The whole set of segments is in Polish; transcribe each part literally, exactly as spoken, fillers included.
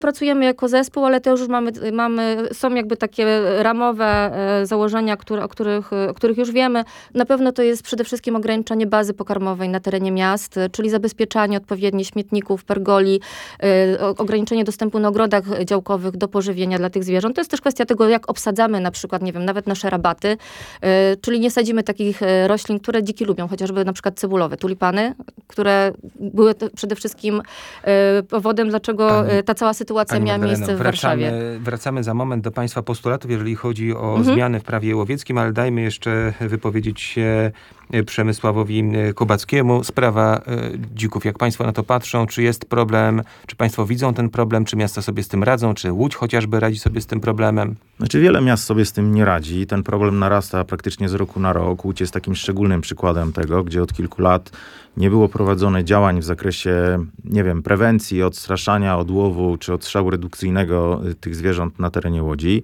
pracujemy jako zespół, ale to już mamy, mamy są jakby takie ramowe e, założenia, które, o, których, o których już wiemy. Na pewno to jest przede wszystkim ograniczenie bazy pokarmowej na terenie miast, czyli zabezpieczanie odpowiednich śmietników, pergoli, e, ograniczenie dostępu na ogrodach działkowych do pożywienia dla tych zwierząt. To jest też kwestia tego, jak obsadzamy na przykład, nie wiem, nawet nasze rabaty, e, czyli nie sadzimy takich roślin, które dziki lubią, chociażby na przykład cebulowe, tulipany, które były przede wszystkim e, powodem, dlaczego Pani, ta cała sytuacja miała Magdaleno, miejsce w wracamy, Warszawie. Wracamy za moment do Państwa postulatów, jeżeli chodzi o Mhm. zmiany w prawie łowieckim, ale dajmy jeszcze wypowiedzieć się Przemysławowi Kubackiemu. Sprawa e, dzików, jak Państwo na to patrzą, czy jest problem, czy Państwo widzą ten problem, czy miasta sobie z tym radzą, czy Łódź chociażby radzi sobie z tym problemem? Znaczy wiele miast sobie z tym nie radzi. Ten problem narasta praktycznie z roku na rok. Łódź jest takim szczególnym przykładem tego, gdzie od kilku lat nie było prowadzone działań w zakresie, nie wiem, prewencji, odstraszania, odłowu czy odstrzału redukcyjnego tych zwierząt na terenie Łodzi.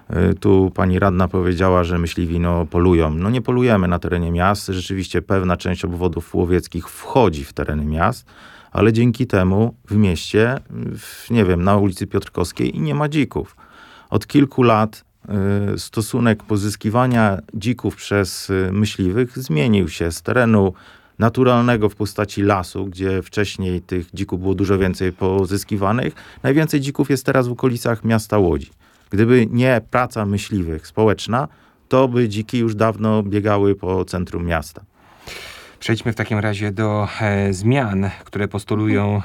Tu pani radna powiedziała, że myśliwi no, polują. No nie polujemy na terenie miast. Rzeczywiście pewna część obwodów łowieckich wchodzi w tereny miast, ale dzięki temu w mieście, w, nie wiem, na ulicy Piotrkowskiej i nie ma dzików. Od kilku lat y, stosunek pozyskiwania dzików przez y, myśliwych zmienił się z terenu naturalnego w postaci lasu, gdzie wcześniej tych dzików było dużo więcej pozyskiwanych. Najwięcej dzików jest teraz w okolicach miasta Łodzi. Gdyby nie praca myśliwych społeczna, to by dziki już dawno biegały po centrum miasta. Przejdźmy w takim razie do e, zmian, które postulują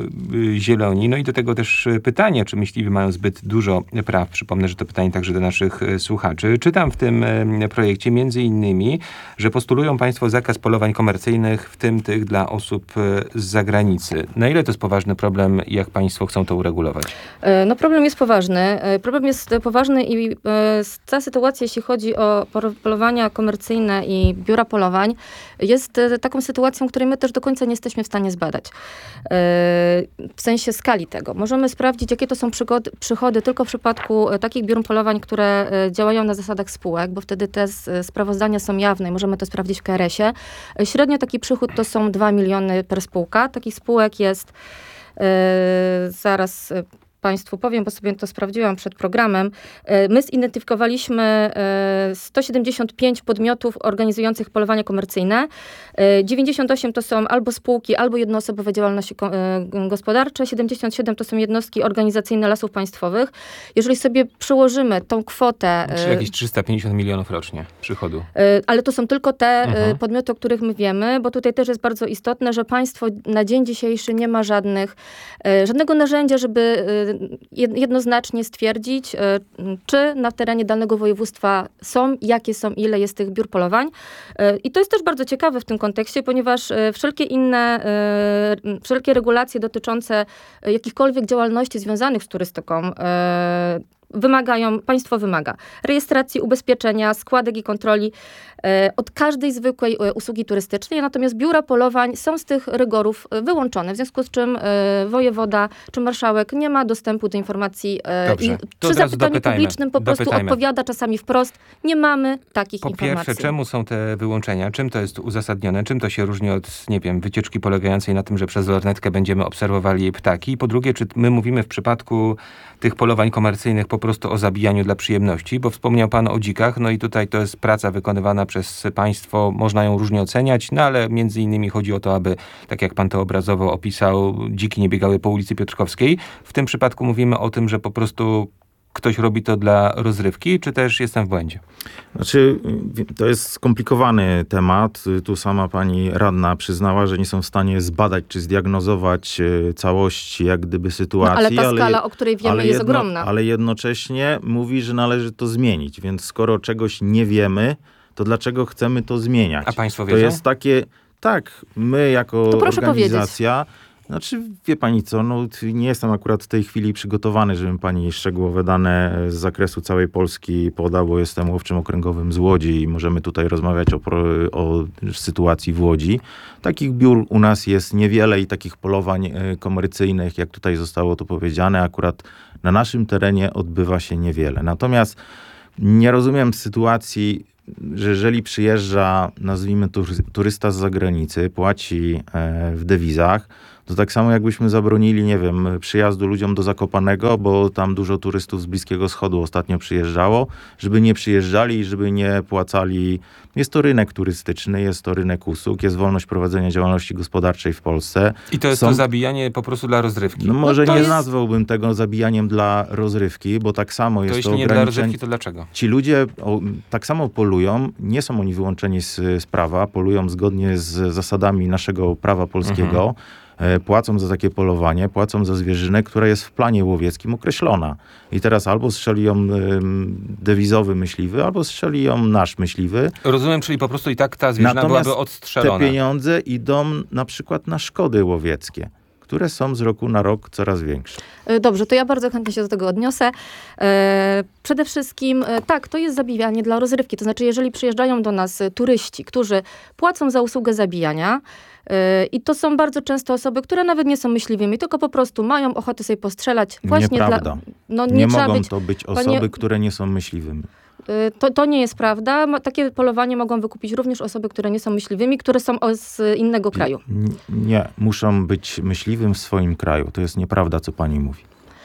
e, zieloni. No i do tego też pytanie, czy myśliwi mają zbyt dużo praw. Przypomnę, że to pytanie także do naszych e, słuchaczy. Czytam w tym e, projekcie między innymi, że postulują Państwo zakaz polowań komercyjnych, w tym tych dla osób e, z zagranicy. Na ile to jest poważny problem i jak Państwo chcą to uregulować? E, No problem jest poważny. E, Problem jest poważny i e, ta sytuacja, jeśli chodzi o por- polowania komercyjne i biura polowań, jest e, taką sytuacją, której my też do końca nie jesteśmy w stanie zbadać. E, W sensie skali tego. Możemy sprawdzić, jakie to są przygody, przychody tylko w przypadku e, takich biur polowań, które e, działają na zasadach spółek, bo wtedy te s- sprawozdania są jawne i możemy to sprawdzić w K R S-ie. E, Średnio taki przychód to są dwa miliony per spółka. Takich spółek jest e, zaraz e, Państwu powiem, bo sobie to sprawdziłam przed programem. E, My zidentyfikowaliśmy e, sto siedemdziesiąt pięć podmiotów organizujących polowania komercyjne. E, dziewięćdziesiąt osiem to są albo spółki, albo jednoosobowe działalności ko- e, gospodarcze. siedemdziesiąt siedem to są jednostki organizacyjne Lasów Państwowych. Jeżeli sobie przyłożymy tą kwotę... e, Czyli jakieś trzysta pięćdziesiąt milionów rocznie przychodu. E, Ale to są tylko te e, Mhm. podmioty, o których my wiemy, bo tutaj też jest bardzo istotne, że państwo na dzień dzisiejszy nie ma żadnych, e, żadnego narzędzia, żeby e, jed- jednoznacznie stwierdzić, e, czy na terenie danego województwa są, jakie są, ile jest tych biur polowań. E, I to jest też bardzo ciekawe w tym kontekście, ponieważ e, wszelkie inne, e, wszelkie regulacje dotyczące e, jakichkolwiek działalności związanych z turystyką e, wymagają, państwo wymaga rejestracji, ubezpieczenia, składek i kontroli e, od każdej zwykłej e, usługi turystycznej, natomiast biura polowań są z tych rygorów e, wyłączone, w związku z czym e, wojewoda czy marszałek nie ma dostępu do informacji e, Dobrze, i to przy od razu zapytaniu dopytajmy, publicznym po prostu dopytajmy. odpowiada czasami wprost, nie mamy takich Po informacji. pierwsze, czemu są te wyłączenia? Czym to jest uzasadnione? Czym to się różni od, nie wiem, wycieczki polegającej na tym, że przez lornetkę będziemy obserwowali ptaki? Po drugie, czy my mówimy w przypadku tych polowań komercyjnych po prostu o zabijaniu dla przyjemności? Bo wspomniał Pan o dzikach, no i tutaj to jest praca wykonywana przez państwo, można ją różnie oceniać, no ale między innymi chodzi o to, aby, tak jak Pan to obrazowo opisał, dziki nie biegały po ulicy Piotrkowskiej. W tym przypadku mówimy o tym, że po prostu ktoś robi to dla rozrywki, czy też jestem w błędzie? Znaczy, to jest skomplikowany temat. Tu sama pani radna przyznała, że nie są w stanie zbadać czy zdiagnozować e, całości jak gdyby No, sytuacji. ale ta skala, je- o której wiemy, ale jest jedno- ogromna. Ale jednocześnie mówi, że należy to zmienić. Więc skoro czegoś nie wiemy, to dlaczego chcemy to zmieniać? A państwo To wierzą? jest takie, tak, my jako To proszę organizacja... Znaczy, wie pani co, no nie jestem akurat w tej chwili przygotowany, żebym pani szczegółowe dane z zakresu całej Polski podał, bo jestem łowczym okręgowym z Łodzi i możemy tutaj rozmawiać o, pro, o sytuacji w Łodzi. Takich biur u nas jest niewiele i takich polowań e, komercyjnych, jak tutaj zostało to powiedziane, akurat na naszym terenie odbywa się niewiele. Natomiast nie rozumiem sytuacji, że jeżeli przyjeżdża, nazwijmy tury- turysta z zagranicy, płaci e, w dewizach, To tak samo jakbyśmy zabronili, nie wiem, przyjazdu ludziom do Zakopanego, bo tam dużo turystów z Bliskiego Wschodu ostatnio przyjeżdżało, żeby nie przyjeżdżali i żeby nie płacali. Jest to rynek turystyczny, jest to rynek usług, jest wolność prowadzenia działalności gospodarczej w Polsce. I to jest Są... to zabijanie po prostu dla rozrywki. No może no nie jest... nazwałbym tego zabijaniem dla rozrywki, bo tak samo jest to to jeśli nie ograniczenie. dla rozrywki, to dlaczego? Ci ludzie o, tak samo polują, nie są oni wyłączeni z, z prawa, polują zgodnie z zasadami naszego prawa polskiego. Mhm. Płacą za takie polowanie, płacą za zwierzynę, która jest w planie łowieckim określona. I teraz albo strzeli ją dewizowy myśliwy, albo strzeli ją nasz myśliwy. Rozumiem, czyli po prostu i tak ta zwierzyna Natomiast byłaby odstrzelona. te pieniądze idą na przykład na szkody łowieckie, które są z roku na rok coraz większe. Dobrze, to ja bardzo chętnie się do tego odniosę. E, przede wszystkim e, tak, to jest zabijanie dla rozrywki. To znaczy, jeżeli przyjeżdżają do nas e, turyści, którzy płacą za usługę zabijania, e, i to są bardzo często osoby, które nawet nie są myśliwymi, tylko po prostu mają ochotę sobie postrzelać. Właśnie Nieprawda. Dla, no, nie nie trzeba mogą być, to być osoby, panie, które nie są myśliwymi. To, to nie jest prawda. Takie polowanie mogą wykupić również osoby, które nie są myśliwymi, które są z innego kraju. Nie, muszą być myśliwym w swoim kraju. To jest nieprawda, co pani mówi.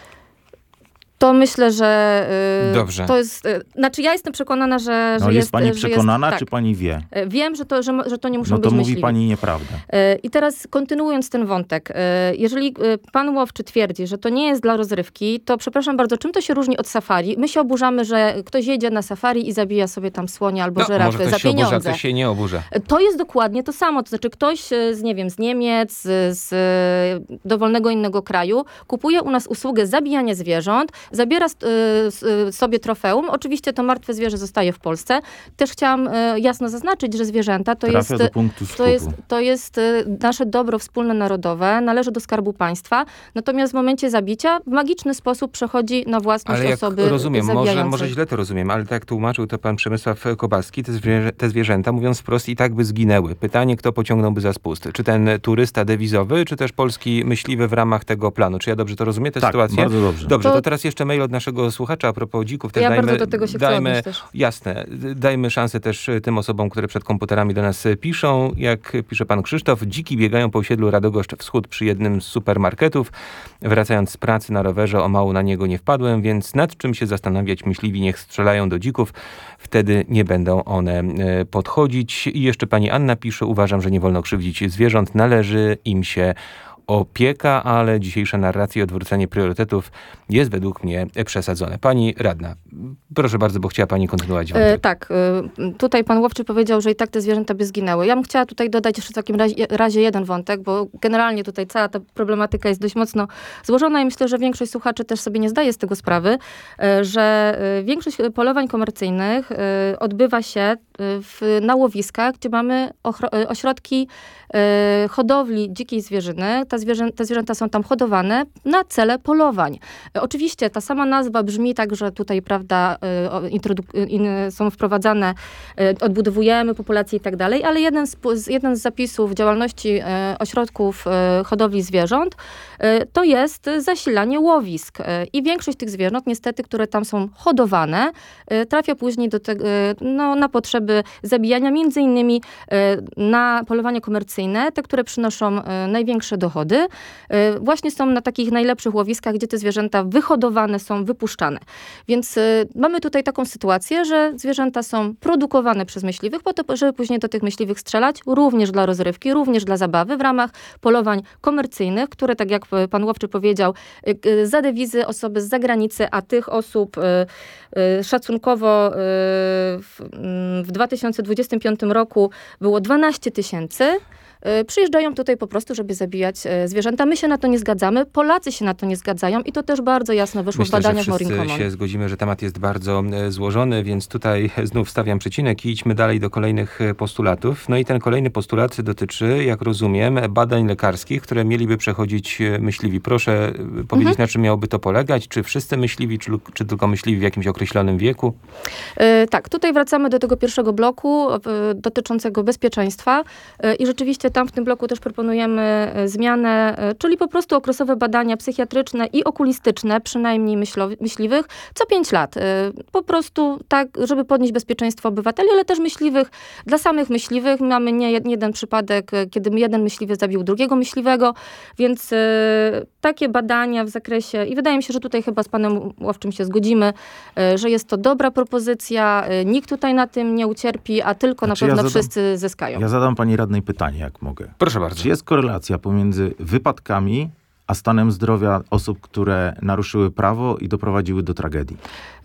To myślę, że y, Dobrze. to jest... Y, znaczy ja jestem przekonana, że, No że jest, jest... pani że przekonana, jest, czy tak. pani wie? Y, Wiem, że to, że, że to nie muszą No to być mówi myśliwi. pani nieprawdę. Y, I teraz kontynuując ten wątek. Y, Jeżeli y, pan łowczy twierdzi, że to nie jest dla rozrywki, to przepraszam bardzo, czym to się różni od safari? My się oburzamy, że ktoś jedzie na safari i zabija sobie tam słonia albo No, żyrafę może ktoś za się oburza, pieniądze. ktoś się nie oburza. To jest dokładnie to samo. To znaczy ktoś z, nie wiem, z Niemiec, z, z dowolnego innego kraju, kupuje u nas usługę zabijania zwierząt, zabiera y, y, sobie trofeum. Oczywiście to martwe zwierzę zostaje w Polsce. Też chciałam y, jasno zaznaczyć, że zwierzęta to Trafia jest, do punktu to skupu. jest, to jest y, nasze dobro wspólne narodowe, należy do Skarbu Państwa. Natomiast w momencie zabicia w magiczny sposób przechodzi na własność Ale jak osoby rozumiem, może, zabijającej. może źle to rozumiem, ale tak jak tłumaczył to pan Przemysław Kowalski, te, zwierzę, te zwierzęta, mówiąc wprost, i tak by zginęły. Pytanie, kto pociągnąłby za spust? Czy ten turysta dewizowy, czy też polski myśliwy w ramach tego planu? Czy ja dobrze to rozumiem, tę tak, sytuację? bardzo dobrze. Dobrze, To- to teraz jeszcze mail od naszego słuchacza a propos dzików. Też Ja dajmy, bardzo do tego się chcę dajmy, odnieść też. Jasne, dajmy szansę też tym osobom, które przed komputerami do nas piszą. Jak pisze pan Krzysztof, dziki biegają po osiedlu Radogoszcz Wschód przy jednym z supermarketów. Wracając z pracy na rowerze, o mało na niego nie wpadłem, więc nad czym się zastanawiać? Myśliwi niech strzelają do dzików, wtedy nie będą one e, podchodzić. I jeszcze pani Anna pisze, uważam, że nie wolno krzywdzić zwierząt, należy im się opieka, ale dzisiejsza narracja i odwrócenie priorytetów jest według mnie przesadzone. Pani radna, proszę bardzo, bo chciała pani kontynuować wątek. E, tak, e, tutaj pan łowczy powiedział, że i tak te zwierzęta by zginęły. Ja bym chciała tutaj dodać jeszcze w takim razie, razie jeden wątek, bo generalnie tutaj cała ta problematyka jest dość mocno złożona i myślę, że większość słuchaczy też sobie nie zdaje z tego sprawy, e, że e, większość polowań komercyjnych e, odbywa się e, w, na łowiskach, gdzie mamy ochro, e, ośrodki e, hodowli dzikiej zwierzyny. Ta zwierzę, te zwierzęta są tam hodowane na cele polowań. E, oczywiście ta sama nazwa brzmi tak, że tutaj, prawda, e, o, introdu- in, są wprowadzane, e, odbudowujemy populację i tak dalej, ale jeden z, z, jeden z zapisów działalności e, ośrodków e, hodowli zwierząt e, to jest zasilanie łowisk. E, I większość tych zwierząt, niestety, które tam są hodowane, e, trafia później do tego, e, no, na potrzeby zabijania, między innymi e, na polowania komercyjne, te, które przynoszą e, największe dochody, e, właśnie są na takich najlepszych łowiskach, gdzie te zwierzęta wyhodowane są, wypuszczane. Więc e, mamy tutaj taką sytuację, że zwierzęta są produkowane przez myśliwych po to, żeby później do tych myśliwych strzelać, również dla rozrywki, również dla zabawy w ramach polowań komercyjnych, które, tak jak pan łowczy powiedział, e, e, za dewizy osoby z zagranicy, a tych osób e, e, szacunkowo e, w, w dwa tysiące dwudziestym piątym roku było dwanaście tysięcy. Przyjeżdżają tutaj po prostu, żeby zabijać zwierzęta. My się na to nie zgadzamy, Polacy się na to nie zgadzają i to też bardzo jasno wyszło Myślę, w badaniach że Morin wszyscy Common. się zgodzimy, że temat jest bardzo e, złożony, więc tutaj znów stawiam przecinek i idźmy dalej do kolejnych e, postulatów. No i ten kolejny postulat dotyczy, jak rozumiem, badań lekarskich, które mieliby przechodzić e, myśliwi. Proszę e, powiedzieć, Mhm. na czym miałoby to polegać? Czy wszyscy myśliwi, czy, czy tylko myśliwi w jakimś określonym wieku? E, tak, tutaj wracamy do tego pierwszego bloku e, dotyczącego bezpieczeństwa e, i rzeczywiście tam w tym bloku też proponujemy zmianę, czyli po prostu okresowe badania psychiatryczne i okulistyczne, przynajmniej myślo- myśliwych, co pięć lat. Po prostu tak, żeby podnieść bezpieczeństwo obywateli, ale też myśliwych. Dla samych myśliwych mamy nie jeden przypadek, kiedy jeden myśliwy zabił drugiego myśliwego, więc y, takie badania w zakresie, i wydaje mi się, że tutaj chyba z panem Łowczym się zgodzimy, y, że jest to dobra propozycja, y, nikt tutaj na tym nie ucierpi, a tylko Znaczy, na pewno ja zadam, wszyscy zyskają. Ja zadam pani radnej pytanie, jak mogę. Proszę bardzo. Czy jest korelacja pomiędzy wypadkami a stanem zdrowia osób, które naruszyły prawo i doprowadziły do tragedii?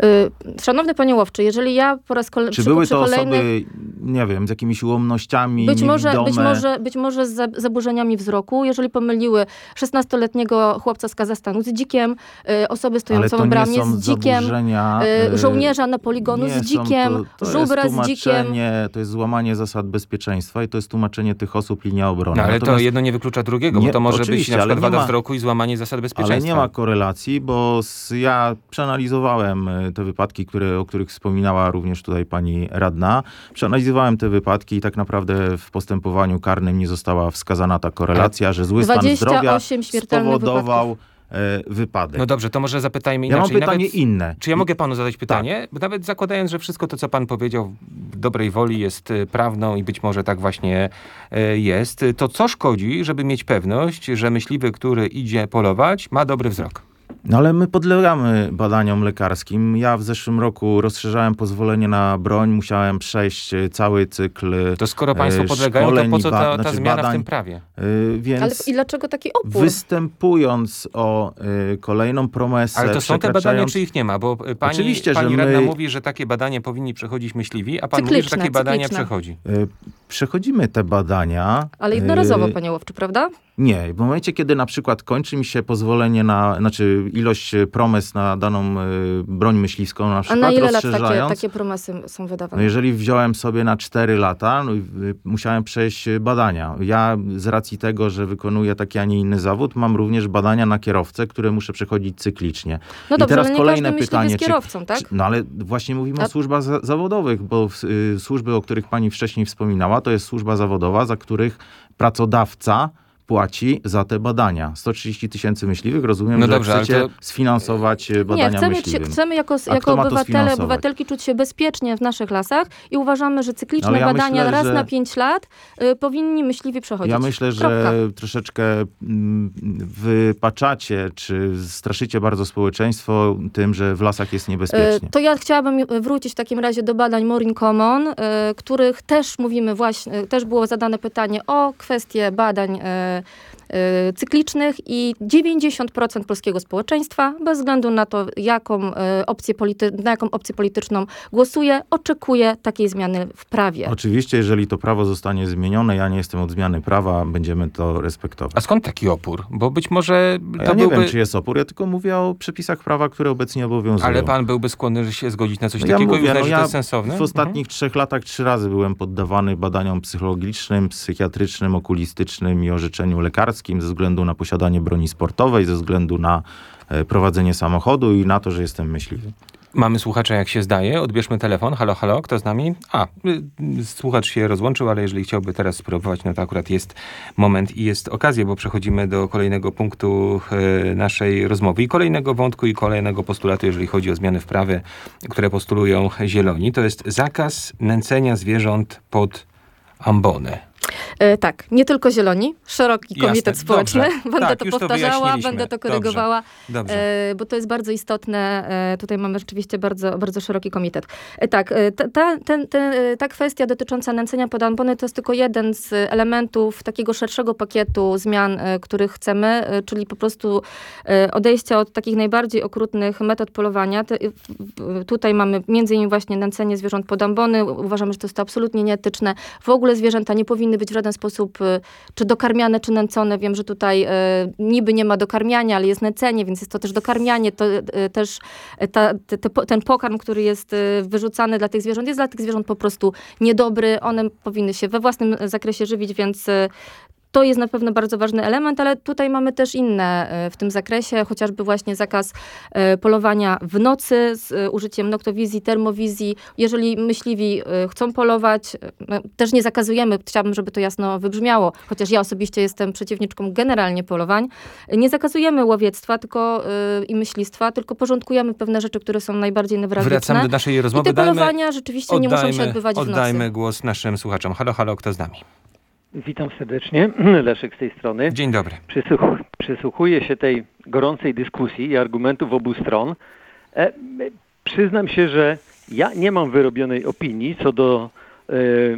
Y, Szanowny panie Łowczy, jeżeli ja po raz kole- Czy przy, były przy to kolejnych... osoby, nie wiem, z jakimiś ułomnościami, Być może, niewidome? być, może, być może z za- zaburzeniami wzroku, jeżeli pomyliły szesnastoletniego chłopca z Kazachstanu z dzikiem, y, osoby stojącą Ale to w bramie nie są z dzikiem, zaburzenia, y, y, żołnierza na poligonu nie z dzikiem, są to, to żubra jest z dzikiem. tłumaczenie, to jest złamanie zasad bezpieczeństwa i to jest tłumaczenie tych osób linia obrony. No, ale Natomiast to jedno nie wyklucza drugiego, Nie, bo to może być oczywiście, na ale przykład nie wada ma- wzroku i złamanie zasad bezpieczeństwa. Ale nie ma korelacji, bo s- ja przeanalizowałem y, te wypadki, które, o których wspominała również tutaj pani radna. Przeanalizowałem te wypadki i tak naprawdę w postępowaniu karnym nie została wskazana ta korelacja, że zły stan dwadzieścia zdrowia osiem śmiertelnych spowodował y, wypadek. No dobrze, to może zapytajmy ja mam inaczej. pytanie Nawet, inne. czy ja mogę panu zadać pytanie? Bo nawet zakładając, że wszystko to, co pan powiedział w dobrej woli jest y, prawdą i być może tak właśnie y, jest, to co szkodzi, żeby mieć pewność, że myśliwy, który idzie polować, ma dobry wzrok? No ale my podlegamy badaniom lekarskim. Ja w zeszłym roku rozszerzałem pozwolenie na broń, musiałem przejść e, cały cykl To skoro państwo e, podlegają, to szkoleń po i co ba- ta, ta znaczy zmiana badań, w tym prawie? e, więc Ale i dlaczego taki opór? występując o e, kolejną promesę, Ale to są te badania, przekraczając- czy ich nie ma? Bo y, pani, Oczywiście, że pani my- radna mówi, że takie badania powinni przechodzić myśliwi, a pan mówi, że Cykliczne, takie badania cykliczne. przechodzi. e, Przechodzimy te badania. Ale jednorazowo, e, panie Łowczy, prawda? Nie, w momencie, kiedy na przykład kończy mi się pozwolenie na, znaczy ilość e, promes na daną e, broń myśliwską, na A przykład na ile lat takie, rozszerzając, takie promesy są no wydawane? jeżeli wziąłem sobie na cztery lata, no, i, y, musiałem przejść y, badania. Ja z racji tego, że wykonuję taki, a nie inny zawód, mam również badania na kierowcę, które muszę przechodzić cyklicznie. No I dobrze, teraz ale nie kolejne każdy myśliwy pytanie, jest czy- kierowcą, tak? Czy, no ale właśnie mówimy A- o służbach za, zawodowych, bo y, służby, o których pani wcześniej wspominała, to jest służba zawodowa, za których pracodawca płaci za te badania. sto trzydzieści tysięcy myśliwych, rozumiem, No że dobrze, ale chcecie to- sfinansować y, badania Nie, chcemy, myśliwym. chcemy jako, A jako kto ma to obywatele, sfinansować? obywatelki czuć się bezpiecznie w naszych lasach i uważamy, że cykliczne Ale ja badania myślę, raz że- na pięć lat y, powinni myśliwi przechodzić. Ja myślę, że Kropka. troszeczkę mm, wypaczacie, czy straszycie bardzo społeczeństwo tym, że w lasach jest niebezpiecznie. Y, To ja chciałabym wrócić w takim razie do badań Morin Common, y, których też mówimy właśnie, y, też było zadane pytanie o kwestie badań y, y, cyklicznych i dziewięćdziesiąt procent polskiego społeczeństwa, bez względu na to, jaką, y, opcję polity- na jaką opcję polityczną głosuje, oczekuje takiej zmiany w prawie. Oczywiście, jeżeli to prawo zostanie zmienione, ja nie jestem od zmiany prawa, będziemy to respektować. A skąd taki opór? Bo być może A to ja nie byłby... wiem, czy jest opór, ja tylko mówię o przepisach prawa, które obecnie obowiązują. Ale pan byłby skłonny się zgodzić na coś No ja takiego i mówię, uznać, no że ja to jest sensowne? w ostatnich trzech latach trzy razy byłem poddawany badaniom psychologicznym, psychiatrycznym, okulistycznym i orzeczeniu lekarskim ze względu na posiadanie broni sportowej, ze względu na e, prowadzenie samochodu i na to, że jestem myśliwy. Mamy słuchacza, jak się zdaje. Odbierzmy telefon. Halo, halo, kto z nami? A, y, słuchacz się rozłączył, ale jeżeli chciałby teraz spróbować, no to akurat jest moment i jest okazja, bo przechodzimy do kolejnego punktu y, naszej rozmowy i kolejnego wątku i kolejnego postulatu, jeżeli chodzi o zmiany w prawie, które postulują zieloni. To jest zakaz nęcenia zwierząt pod ambony. E, tak, nie tylko zieloni, szeroki Jasne, komitet społeczny. dobrze. Będę Tak, to już to powtarzała, wyjaśniliśmy. będę to Dobrze, korygowała, dobrze. e, bo to jest bardzo istotne. E, tutaj mamy rzeczywiście bardzo, bardzo szeroki komitet. E, tak, e, ta, ta, ten, ten, e, ta kwestia dotycząca nęcenia pod ambony to jest tylko jeden z elementów takiego szerszego pakietu zmian, e, których chcemy, e, czyli po prostu e, odejścia od takich najbardziej okrutnych metod polowania. Te, w, w, tutaj mamy między innymi właśnie nęcenie zwierząt pod ambony. Uważamy, że to jest to absolutnie nieetyczne. W ogóle zwierzęta nie powinny być w żaden sposób y, czy dokarmiane, czy nęcone. Wiem, że tutaj y, niby nie ma dokarmiania, ale jest nęcenie, więc jest to też dokarmianie. To y, też y, ta, te, te, ten pokarm, który jest y, wyrzucany dla tych zwierząt, jest dla tych zwierząt po prostu niedobry. One powinny się we własnym zakresie żywić, więc y, To jest na pewno bardzo ważny element, ale tutaj mamy też inne w tym zakresie, chociażby właśnie zakaz polowania w nocy z użyciem noktowizji, termowizji. Jeżeli myśliwi chcą polować, też nie zakazujemy, chciałabym, żeby to jasno wybrzmiało, chociaż ja osobiście jestem przeciwniczką generalnie polowań. Nie zakazujemy łowiectwa tylko, i myślistwa, tylko porządkujemy pewne rzeczy, które są najbardziej newralgiczne. Wracamy do naszej rozmowy. I te polowania Dajmy, rzeczywiście oddajmy, nie muszą się odbywać w nocy. Oddajmy głos naszym słuchaczom. Halo, halo, kto z nami? Witam serdecznie, Leszek z tej strony. Dzień dobry. Przysłuch- przysłuchuję się tej gorącej dyskusji i argumentów obu stron. E, przyznam się, że ja nie mam wyrobionej opinii co do e,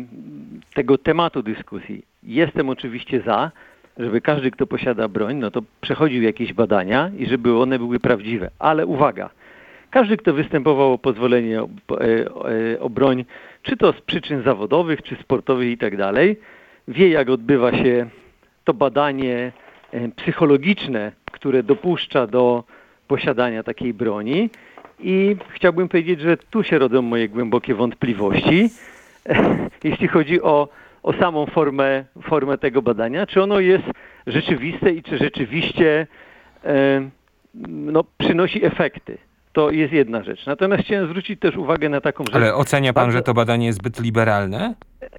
tego tematu dyskusji. Jestem oczywiście za, żeby każdy, kto posiada broń, no to przechodził jakieś badania i żeby one były prawdziwe. Ale uwaga, każdy, kto występował o pozwolenie o, o, o broń, czy to z przyczyn zawodowych, czy sportowych i tak dalej, wie, jak odbywa się to badanie psychologiczne, które dopuszcza do posiadania takiej broni. I chciałbym powiedzieć, że tu się rodzą moje głębokie wątpliwości, jeśli chodzi o, o samą formę, formę tego badania, czy ono jest rzeczywiste i czy rzeczywiście e, no, przynosi efekty. To jest jedna rzecz. Natomiast chciałem zwrócić też uwagę na taką rzecz. Ale ocenia pan, bardzo... że to badanie jest zbyt liberalne?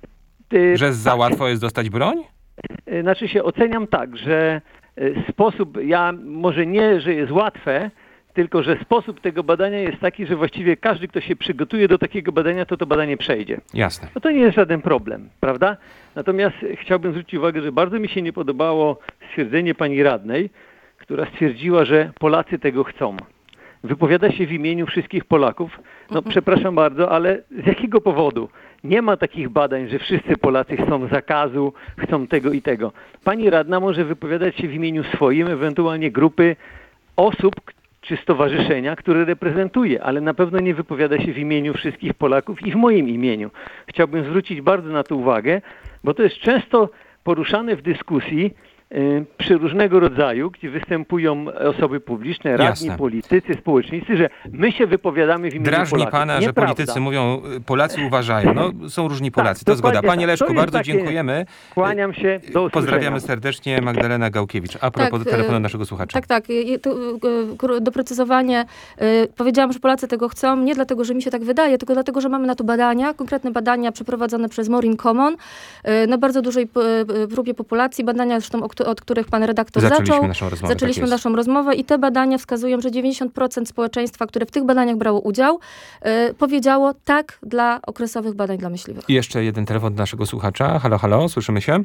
Że za łatwo jest dostać broń? Znaczy się oceniam tak, że sposób, ja może nie, że jest łatwe, tylko że sposób tego badania jest taki, że właściwie każdy, kto się przygotuje do takiego badania, to to badanie przejdzie. Jasne. No to nie jest żaden problem, prawda? Natomiast chciałbym zwrócić uwagę, że bardzo mi się nie podobało stwierdzenie pani radnej, która stwierdziła, że Polacy tego chcą. Wypowiada się w imieniu wszystkich Polaków. No mhm. przepraszam bardzo, ale z jakiego powodu? Nie ma takich badań, że wszyscy Polacy chcą zakazu, chcą tego i tego. Pani radna może wypowiadać się w imieniu swoim, ewentualnie grupy osób czy stowarzyszenia, które reprezentuje, ale na pewno nie wypowiada się w imieniu wszystkich Polaków i w moim imieniu. Chciałbym zwrócić bardzo na to uwagę, bo to jest często poruszane w dyskusji przy różnego rodzaju, gdzie występują osoby publiczne, radni, Jasne. politycy, społecznicy, że my się wypowiadamy w imieniu Drażni Polaków. pana, Nieprawda. że politycy mówią, Polacy uważają. No, są różni Polacy, tak, to zgoda. Panie tak. Leszku, bardzo takie... dziękujemy. Kłaniam się, do usłyszenia. Pozdrawiamy serdecznie, Magdalena Gałkiewicz. A propos tak, telefonu naszego słuchacza. Tak, tak. To doprecyzowanie. Powiedziałam, że Polacy tego chcą, nie dlatego, że mi się tak wydaje, tylko dlatego, że mamy na to badania, konkretne badania przeprowadzone przez Morin Common na bardzo dużej próbie populacji, badania zresztą, od których pan redaktor Zaczęliśmy zaczął. naszą rozmowę. Zaczęliśmy tak naszą rozmowę i te badania wskazują, że dziewięćdziesiąt procent społeczeństwa, które w tych badaniach brało udział, yy, powiedziało tak dla okresowych badań dla myśliwych. I jeszcze jeden telefon do naszego słuchacza. Halo, halo, słyszymy się?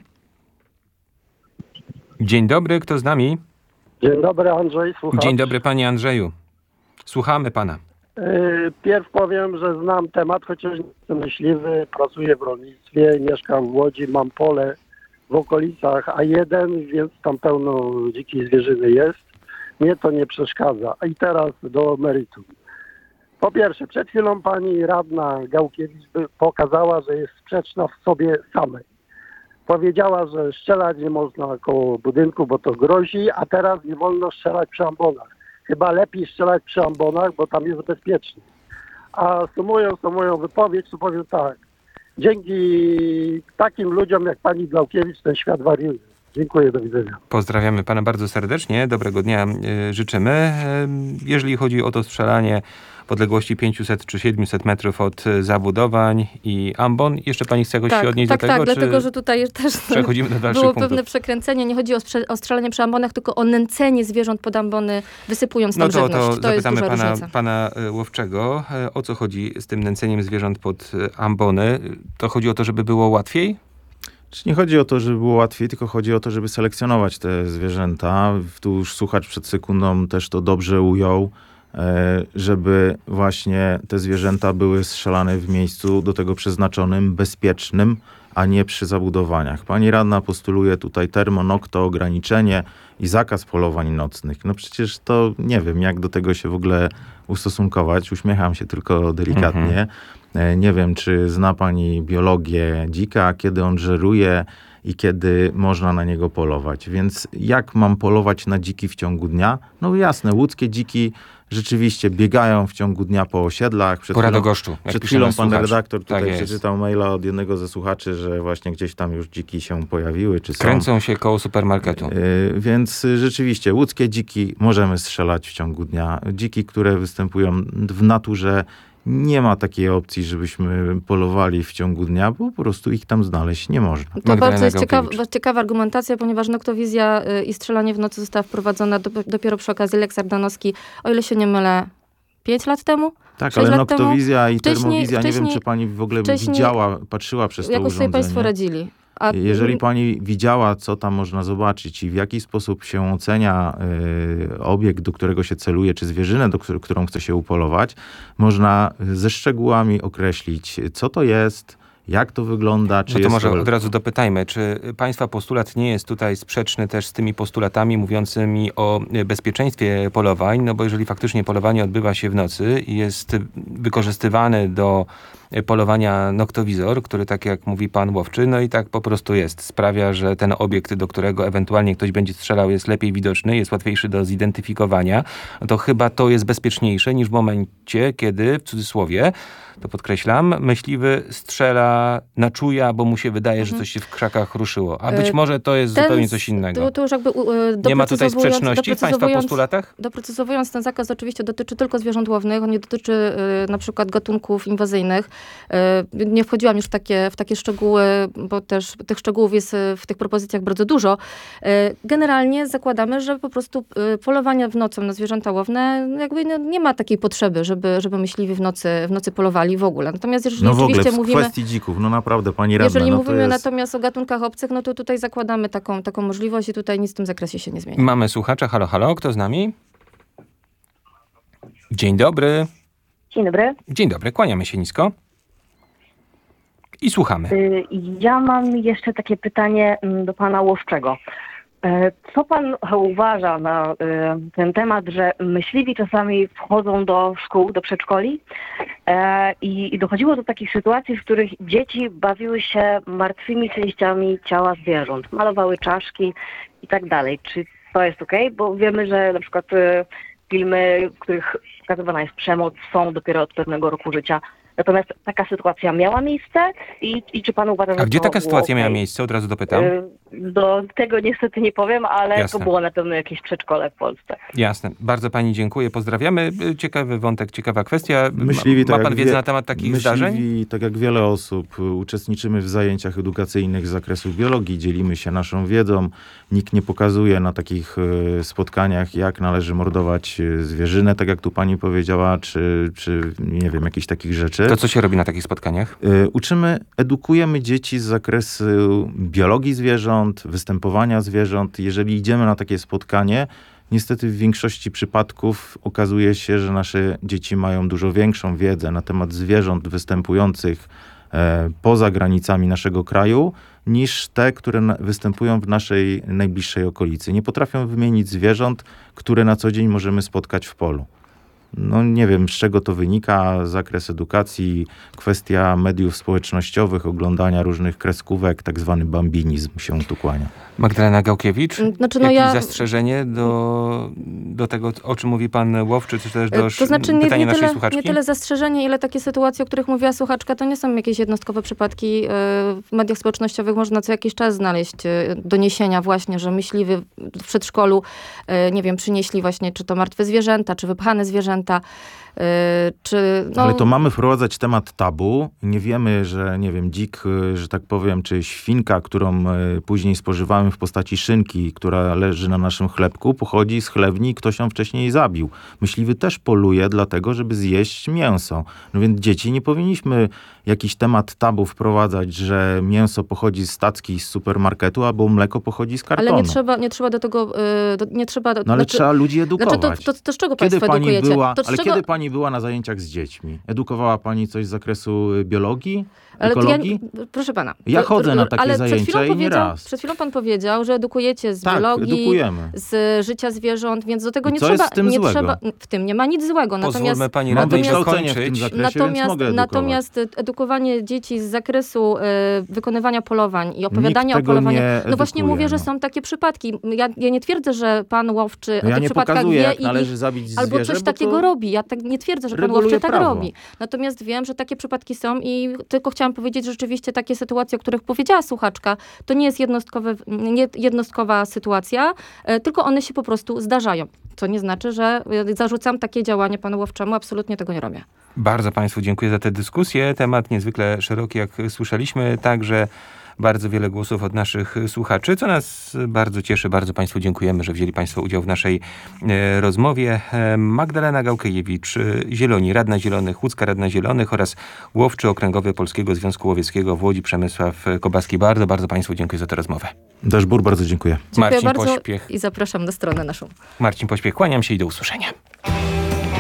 Dzień dobry, kto z nami? Dzień dobry, Andrzej, słucham. Dzień dobry, panie Andrzeju. Słuchamy pana. Yy, pierw powiem, że znam temat, chociaż nie jestem myśliwy, pracuję w rolnictwie, mieszkam w Łodzi, mam pole w okolicach A jeden, więc tam pełno dzikiej zwierzyny jest. Mnie to nie przeszkadza. A i teraz do meritum. Po pierwsze, przed chwilą pani radna Gałkiewicz pokazała, że jest sprzeczna w sobie samej. Powiedziała, że strzelać nie można koło budynku, bo to grozi, a teraz nie wolno strzelać przy ambonach. Chyba lepiej strzelać przy ambonach, bo tam jest bezpiecznie. A sumując tą moją wypowiedź, to powiem tak. Dzięki takim ludziom jak pani Gałkiewicz ten świat wariuje. Dziękuję, do widzenia. Pozdrawiamy pana bardzo serdecznie. Dobrego dnia y, życzymy. Y, jeżeli chodzi o to strzelanie w odległości pięćset czy siedemset metrów od zabudowań i ambon, jeszcze pani chce jakoś tak, się odnieść tak, do tego? Tak, czy dlatego, że tutaj też przechodzimy do dalszych było punktów? pewne przekręcenie. Nie chodzi o, sprze- o strzelanie przy ambonach, tylko o nęcenie zwierząt pod ambony, wysypując tam No to, żywność. to, To jest zapytamy duża pana, różnica. pana Łowczego, o co chodzi z tym nęceniem zwierząt pod ambony. To chodzi o to, żeby było łatwiej? Czy nie chodzi o to, żeby było łatwiej, tylko chodzi o to, żeby selekcjonować te zwierzęta. Tu już słuchacz przed sekundą też to dobrze ujął, żeby właśnie te zwierzęta były strzelane w miejscu do tego przeznaczonym, bezpiecznym, a nie przy zabudowaniach. Pani radna postuluje tutaj termonokto, ograniczenie i zakaz polowań nocnych. No przecież to nie wiem, jak do tego się w ogóle ustosunkować. Uśmiecham się tylko delikatnie. Mhm. Nie wiem, czy zna pani biologię dzika, kiedy on żeruje i kiedy można na niego polować. Więc jak mam polować na dziki w ciągu dnia? No jasne, łódzkie dziki rzeczywiście biegają w ciągu dnia po osiedlach. Przed Pora chwilą, do goszczu. jak Przed pisze chwilą nasz pan słuchacz. redaktor tutaj Tak jest. przeczytał maila od jednego ze słuchaczy, że właśnie gdzieś tam już dziki się pojawiły, czy są. Kręcą się koło supermarketu. Yy, więc y, rzeczywiście łódzkie dziki możemy strzelać w ciągu dnia. Dziki, które występują w naturze, nie ma takiej opcji, żebyśmy polowali w ciągu dnia, bo po prostu ich tam znaleźć nie można. To Magdalena bardzo jest ciekawa, Gałkiewicz. ciekawa argumentacja, ponieważ noktowizja y, i strzelanie w nocy została wprowadzona do, dopiero przy okazji Lex Ardanowski, o ile się nie mylę, pięć lat temu? Tak, sześć ale lat temu. noktowizja i Wcześniej- termowizja, nie wiem, wcześniej- czy pani w ogóle wcześniej- widziała, patrzyła przez to Jakoś sobie państwo urządzenie. radzili. A, Jeżeli pani widziała, co tam można zobaczyć i w jaki sposób się ocenia y, obiekt, do którego się celuje, czy zwierzynę, do której, którą chce się upolować, można ze szczegółami określić, co to jest, jak to wygląda, czy No to jest może to... od razu dopytajmy, czy państwa postulat nie jest tutaj sprzeczny też z tymi postulatami mówiącymi o bezpieczeństwie polowań, no bo jeżeli faktycznie polowanie odbywa się w nocy i jest wykorzystywany do polowania noktowizor, który tak jak mówi pan łowczy, no i tak po prostu jest. Sprawia, że ten obiekt, do którego ewentualnie ktoś będzie strzelał, jest lepiej widoczny, jest łatwiejszy do zidentyfikowania, no to chyba to jest bezpieczniejsze niż w momencie, kiedy, w cudzysłowie, to podkreślam, myśliwy strzela na czuja, bo mu się wydaje, że coś się w krzakach ruszyło. A być E, może to jest ten zupełnie z- coś innego. To, to już jakby y, Nie ma tutaj doprecyzowując- sprzeczności w państwa doprecyzowując- postulatach? Doprecyzowując, ten zakaz oczywiście dotyczy tylko zwierząt łownych, on nie dotyczy y, na przykład gatunków inwazyjnych. Y, nie wchodziłam już w takie, w takie szczegóły, bo też tych szczegółów jest y, w tych propozycjach bardzo dużo. Y, generalnie zakładamy, że po prostu y, polowania w nocą na zwierzęta łowne, jakby no, nie ma takiej potrzeby, żeby, żeby myśliwi w nocy, w nocy polowali w ogóle. Natomiast jeżeli No w ogóle oczywiście w mówimy... kwestii dzików, no naprawdę, pani radna, Jeżeli no mówimy to jest... natomiast o gatunkach obcych, no to tutaj zakładamy taką, taką możliwość i tutaj nic w tym zakresie się nie zmieni. Mamy słuchacza. Halo, halo. Kto z nami? Dzień dobry. Dzień dobry. Dzień dobry. Kłaniamy się nisko. I słuchamy. Y, Ja mam jeszcze takie pytanie mm, do pana Łowczego. E, Co pan uważa na y, ten temat, że myśliwi czasami wchodzą do szkół, do przedszkoli e, i, i dochodziło do takich sytuacji, w których dzieci bawiły się martwymi częściami ciała zwierząt, malowały czaszki i tak dalej. Czy to jest okej? Bo wiemy, że na przykład y, filmy, w których pokazywana jest przemoc, są dopiero od pewnego roku życia. Natomiast taka sytuacja miała miejsce i, i czy pan uważa, że A gdzie to taka było sytuacja miała okej? miejsce? Od razu dopytam. Y, Do tego niestety nie powiem, ale Jasne. to było na pewno jakieś przedszkole w Polsce. Jasne. Bardzo pani dziękuję. Pozdrawiamy. Ciekawy wątek, ciekawa kwestia. Myśliwi, Ma tak pan jak wiedzę wie- na temat takich myśliwi, zdarzeń? tak jak wiele osób, y, uczestniczymy w zajęciach edukacyjnych z zakresu biologii, dzielimy się naszą wiedzą. Nikt nie pokazuje na takich y, spotkaniach, jak należy mordować y, zwierzynę, tak jak tu pani powiedziała, czy, czy nie wiem, jakichś takich rzeczy. To co się robi na takich spotkaniach? Y, Uczymy, edukujemy dzieci z zakresu biologii zwierząt, występowania zwierząt. Jeżeli idziemy na takie spotkanie, niestety w większości przypadków okazuje się, że nasze dzieci mają dużo większą wiedzę na temat zwierząt występujących e, poza granicami naszego kraju, niż te, które na, występują w naszej najbliższej okolicy. Nie potrafią wymienić zwierząt, które na co dzień możemy spotkać w polu. No nie wiem, z czego to wynika, zakres edukacji, kwestia mediów społecznościowych, oglądania różnych kreskówek, tak zwany bambinizm się tu kłania. Magdalena Gałkiewicz? Znaczy, no Jakieś ja- zastrzeżenie do, do tego, o czym mówi pan Łowczy, czy też do To znaczy nie, pytania nie, naszej tyle, słuchaczki? nie tyle zastrzeżenie, ile takie sytuacje, o których mówiła słuchaczka, to nie są jakieś jednostkowe przypadki. Yy, W mediach społecznościowych można co jakiś czas znaleźć yy, doniesienia właśnie, że myśliwi w przedszkolu, yy, nie wiem, przynieśli właśnie czy to martwe zwierzęta, czy wypchane zwierzęta, yy, czy... No, Ale to mamy wprowadzać temat tabu. Nie wiemy, że nie wiem, dzik, y, że tak powiem, czy świnka, którą y, później spożywamy w postaci szynki, która leży na naszym chlebku, pochodzi z chlewni i ktoś ją wcześniej zabił. Myśliwy też poluje dlatego, żeby zjeść mięso. No więc dzieci nie powinniśmy jakiś temat tabu wprowadzać, że mięso pochodzi z stacki, z supermarketu, albo mleko pochodzi z kartonu. ale nie trzeba, nie trzeba do tego... Yy, do, nie trzeba do, No ale znaczy, trzeba ludzi Znaczy edukować. to, to, to z czego Kiedy państwo pani edukujecie? była, to z ale czego, kiedy pani pani była na zajęciach z dziećmi? Edukowała pani coś z zakresu biologii, Ale to ekologii? ja, proszę pana. Ja chodzę na takie ale przed zajęcia chwilą i nie powiedział, raz. Przed chwilą pan powiedział, że edukujecie z Tak, biologii, edukujemy. z życia zwierząt, więc do tego I nie co trzeba... jest w tym nie złego? trzeba, w tym nie ma nic złego. Pozwólmy Natomiast, pani Mam radnej natomiast, wykształcenie w tym dokończyć. zakresie, natomiast, więc mogę edukować. natomiast edukowanie dzieci z zakresu e, wykonywania polowań i opowiadania Nikt o tego polowaniu... nie No właśnie edukuje, mówię, że no. są takie przypadki. Ja, ja nie twierdzę, że pan łowczy No o ja tych nie przypadkach pokazuję, wie jak i, należy zabić zwierzę, albo coś bo to takiego robi. Ja tak nie twierdzę, że pan reguluje łowczy tak prawo. robi. Natomiast wiem, że takie przypadki są i tylko chciałam powiedzieć, że rzeczywiście takie sytuacje, o których powiedziała słuchaczka, to nie jest jednostkowe, nie jednostkowa sytuacja, e, tylko one się po prostu zdarzają. Co nie znaczy, że e, zarzucam takie działanie panu łowczemu. Absolutnie tego nie robię. Bardzo Państwu dziękuję za tę dyskusję. Temat niezwykle szeroki, jak słyszeliśmy. Także bardzo wiele głosów od naszych słuchaczy, co nas bardzo cieszy. Bardzo Państwu dziękujemy, że wzięli Państwo udział w naszej e, rozmowie. E, Magdalena Gałkejewicz, e, Zieloni, Radna Zielonych, Łódzka Radna Zielonych oraz Łowczy Okręgowy Polskiego Związku Łowieckiego w Łodzi Przemysław Kobaski. Bardzo, bardzo Państwu dziękuję za tę rozmowę. Deszbur, bardzo dziękuję. Dziękuję Marcin bardzo Pośpiech. i zapraszam na stronę naszą. Marcin Pośpiech, kłaniam się i do usłyszenia.